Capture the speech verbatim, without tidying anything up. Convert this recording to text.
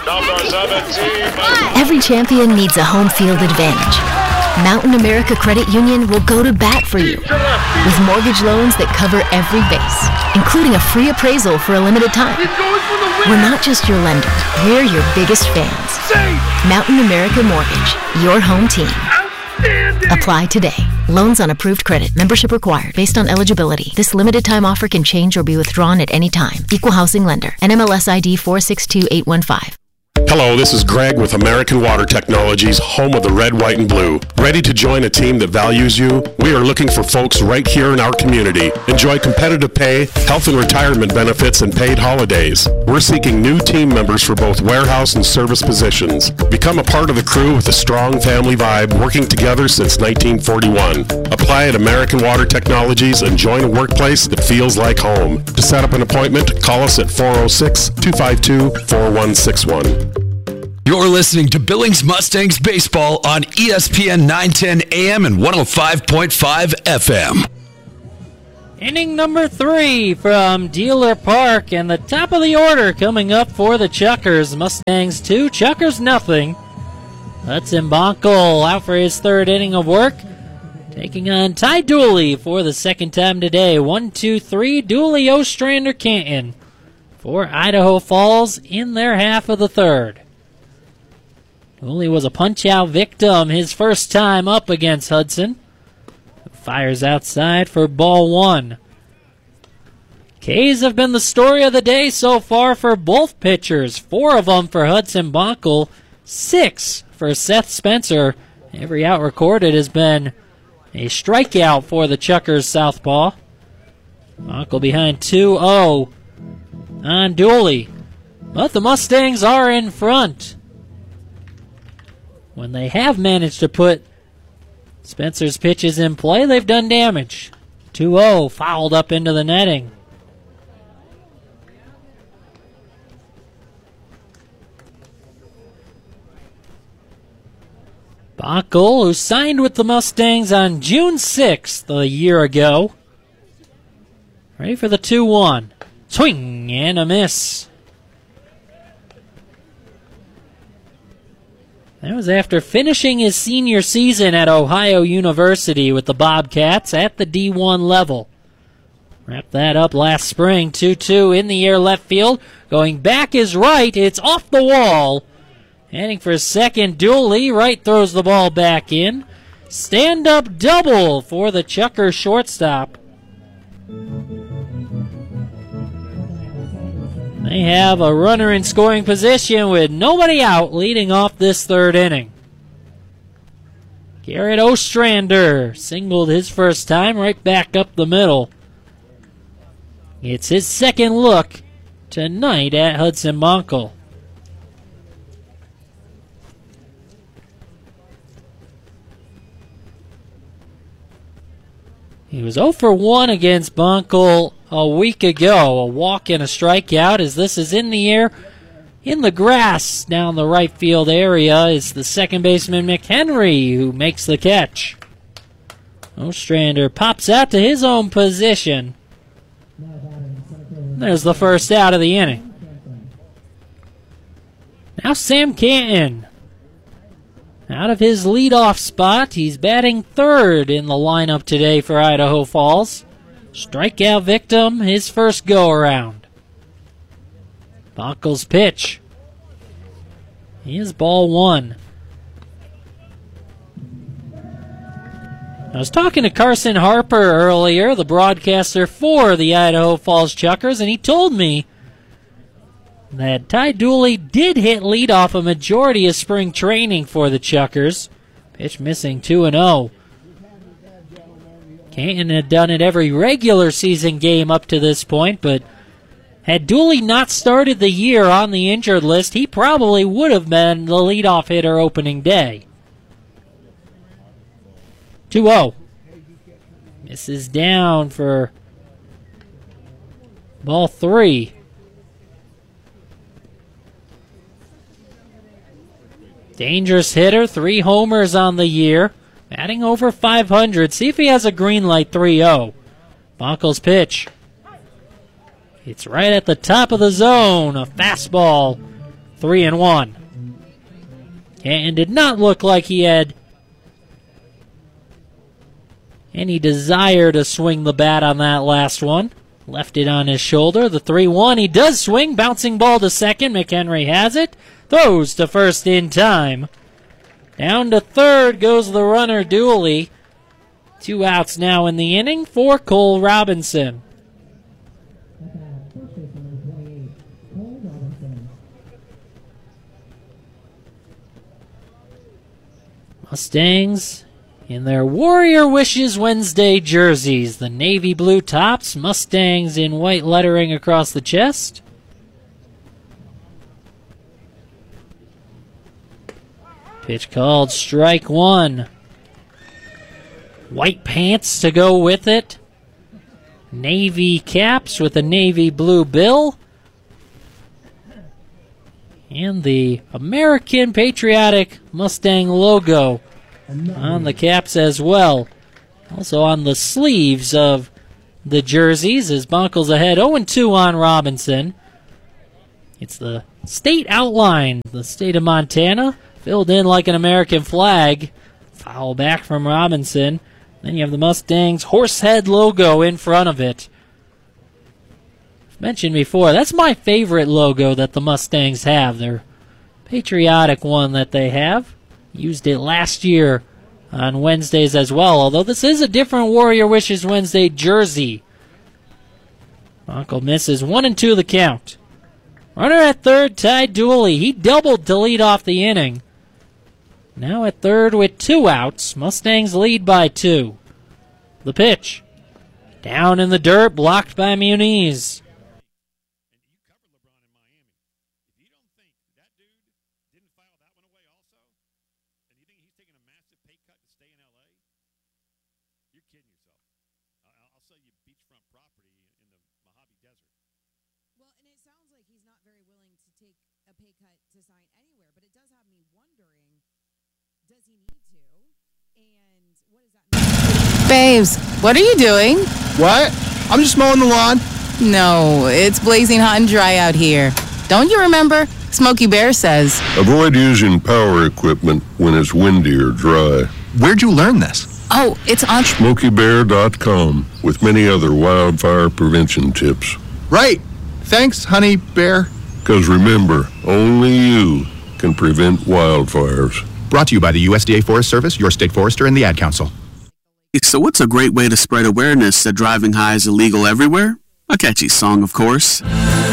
Number seventeen. Every champion needs a home field advantage. Mountain America Credit Union will go to bat for you with mortgage loans that cover every base, including a free appraisal for a limited time. We're not just your lender, we're your biggest fans. Mountain America Mortgage, your home team. Apply today. Loans on approved credit. Membership required based on eligibility. This limited time offer can change or be withdrawn at any time. Equal housing lender. N M L S I D four six two eight one five. Hello, this is Greg with American Water Technologies, home of the red, white, and blue. Ready to join a team that values you? We are looking for folks right here in our community. Enjoy competitive pay, health and retirement benefits, and paid holidays. We're seeking new team members for both warehouse and service positions. Become a part of the crew with a strong family vibe, working together since nineteen forty-one. Apply at American Water Technologies and join a workplace that feels like home. To set up an appointment, call us at four oh six, two five two, four one six one. You're listening to Billings Mustangs Baseball on E S P N nine ten A M and one oh five point five F M. Inning number three from Dealer Park, and the top of the order coming up for the Chuckers. Mustangs two, Chuckers nothing. Hudson Bonkel out for his third inning of work, taking on Ty Dooley for the second time today. One, two, three, Dooley, Ostrander, Canton for Idaho Falls in their half of the third. Dooley was a punch-out victim his first time up against Hudson. Fires outside for ball one. K's have been the story of the day so far for both pitchers. Four of them for Hudson Bonkel, six for Seth Spencer. Every out recorded has been a strikeout for the Chuckers southpaw. Bonkel behind two oh on Dooley. But the Mustangs are in front. When they have managed to put Spencer's pitches in play, they've done damage. two oh, fouled up into the netting. Bonkel, who signed with the Mustangs on June sixth a year ago. Ready for the two one. Swing and a miss. That was after finishing his senior season at Ohio University with the Bobcats at the D one level. Wrapped that up last spring, two two in the air left field. Going back is right, it's off the wall. Heading for second, Dooley, right throws the ball back in. Stand-up double for the Chucker shortstop. They have a runner in scoring position with nobody out leading off this third inning. Garrett Ostrander singled his first time right back up the middle. It's his second look tonight at Hudson Bonkel. He was oh for one against Bonkel a week ago. A walk and a strikeout as this is in the air. In the grass down the right field area is the second baseman McHenry who makes the catch. Ostrander pops out to his own position. There's the first out of the inning. Now Sam Canton. Out of his leadoff spot, he's batting third in the lineup today for Idaho Falls. Strikeout victim, his first go-around. Bonkel's pitch. Here's ball one. I was talking to Carson Harper earlier, the broadcaster for the Idaho Falls Chuckers, and he told me that Ty Dooley did hit leadoff a majority of spring training for the Chuckers. Pitch missing two and oh. Canton had done it every regular season game up to this point, but had Dooley not started the year on the injured list, he probably would have been the leadoff hitter opening day. two oh. Misses down for ball three. Dangerous hitter, three homers on the year, batting over five hundred. See if he has a green light. Three oh. Bonkel's pitch. It's right at the top of the zone. A fastball three and one. And did not look like he had any desire to swing the bat on that last one. Left it on his shoulder. The three one. He does swing. Bouncing ball to second. McHenry has it. Throws to first in time. Down to third goes the runner Dooley. Two outs now in the inning for Cole Robinson. Mustangs in their Warrior Wishes Wednesday jerseys. The navy blue tops, Mustangs in white lettering across the chest. Pitch called, strike one. White pants to go with it. Navy caps with a navy blue bill. And the American Patriotic Mustang logo on the caps as well. Also on the sleeves of the jerseys as Bonkles ahead oh and two on Robinson. It's the state outline, the state of Montana, filled in like an American flag. Foul back from Robinson. Then you have the Mustangs horsehead logo in front of it. I've mentioned before, that's my favorite logo that the Mustangs have. Their patriotic one that they have. Used it last year on Wednesdays as well, although this is a different Warrior Wishes Wednesday jersey. Uncle misses one and two the count. Runner at third, Ty Dooley. He doubled to lead off the inning. Now at third with two outs. Mustangs lead by two. The pitch. Down in the dirt, blocked by Muniz. Babes, what are you doing? What? I'm just mowing the lawn. No, it's blazing hot and dry out here. Don't you remember? Smokey Bear says. Avoid using power equipment when it's windy or dry. Where'd you learn this? Oh, it's on Smokey Bear dot com with many other wildfire prevention tips. Right. Thanks, Honey Bear. Because remember, only you can prevent wildfires. Brought to you by the U S D A Forest Service, your state forester, and the Ad Council. So what's a great way to spread awareness that driving high is illegal everywhere? A catchy song, of course.